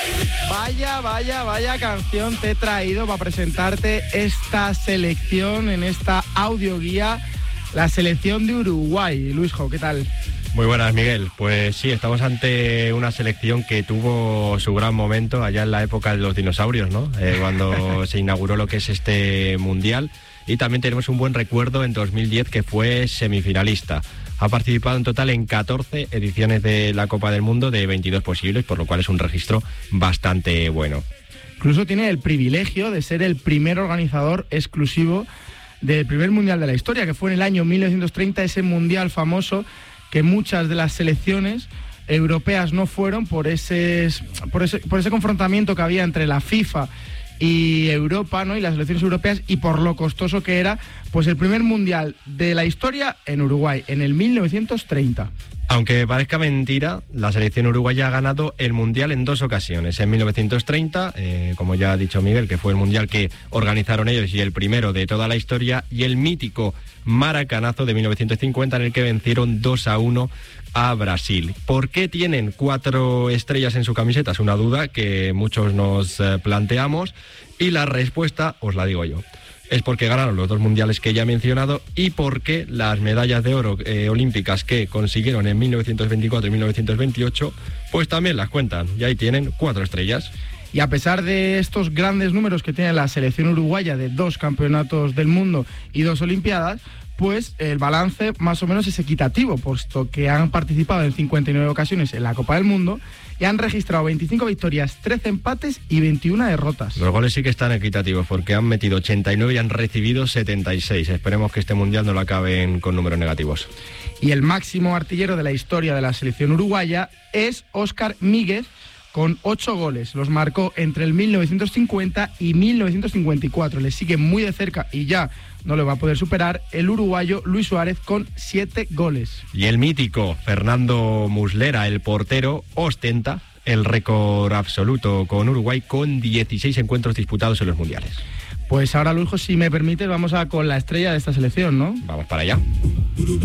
Vaya canción te he traído para presentarte esta selección en esta audioguía, la selección de Uruguay. Luisjo, ¿qué tal? Muy buenas, Miguel. Pues sí, estamos ante una selección que tuvo su gran momento allá en la época de los dinosaurios, ¿no? Cuando se inauguró lo que es este mundial. Y también tenemos un buen recuerdo en 2010, que fue semifinalista. Ha participado en total en 14 ediciones de la Copa del Mundo, de 22 posibles, por lo cual es un registro bastante bueno. Incluso tiene el privilegio de ser el primer organizador exclusivo del primer mundial de la historia, que fue en el año 1930, ese mundial famoso que muchas de las selecciones europeas no fueron por ese confrontamiento que había entre la FIFA y Europa, ¿no? Y las selecciones europeas, y por lo costoso que era, pues el primer mundial de la historia en Uruguay, en el 1930. Aunque parezca mentira, la selección uruguaya ha ganado el mundial en 2 ocasiones. En 1930, como ya ha dicho Miguel, que fue el mundial que organizaron ellos y el primero de toda la historia, y el mítico Maracanazo de 1950, en el que vencieron 2-1 a Brasil. ¿Por qué tienen 4 estrellas en su camiseta? Es una duda que muchos nos planteamos, y la respuesta os la digo yo. Es porque ganaron los 2 mundiales que ya he mencionado, y porque las medallas de oro olímpicas que consiguieron en 1924 y 1928, pues también las cuentan, y ahí tienen 4 estrellas. Y a pesar de estos grandes números que tiene la selección uruguaya, de 2 campeonatos del mundo y 2 olimpiadas, pues el balance más o menos es equitativo, puesto que han participado en 59 ocasiones en la Copa del Mundo y han registrado 25 victorias, 13 empates y 21 derrotas. Los goles sí que están equitativos, porque han metido 89 y han recibido 76. Esperemos que este mundial no lo acaben con números negativos. Y el máximo artillero de la historia de la selección uruguaya es Óscar Míguez, con 8 goles. Los marcó entre el 1950 y 1954. Le sigue muy de cerca, y ya no le va a poder superar, el uruguayo Luis Suárez, con 7 goles. Y el mítico Fernando Muslera, el portero, ostenta el récord absoluto con Uruguay, con 16 encuentros disputados en los mundiales. Pues ahora, Luisjo, si me permites, vamos a con la estrella de esta selección, ¿no? Vamos para allá.